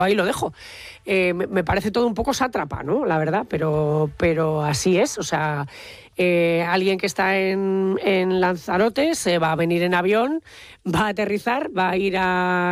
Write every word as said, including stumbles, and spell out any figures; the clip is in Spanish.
ahí lo dejo. Eh, me, me parece todo un poco sátrapa, ¿no? La verdad, pero, pero así es. O sea, eh, alguien que está en, en Lanzarote se va a venir en avión, va a aterrizar, va a ir a